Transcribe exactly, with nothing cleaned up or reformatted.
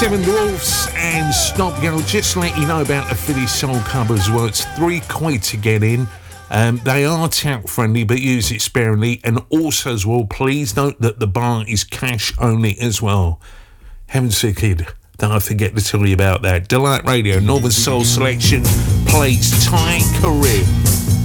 Steppenwolf and Snob Girl. Just to let you know about the Philly Soul covers. Well, it's three quid to get in. Um, they are tap friendly, but use it sparingly. And also as well, please note that the bar is cash only as well. Heaven's Sick Kid. Don't I forget to tell you about that. Delight Radio, Northern Soul Selection plays Ty Career.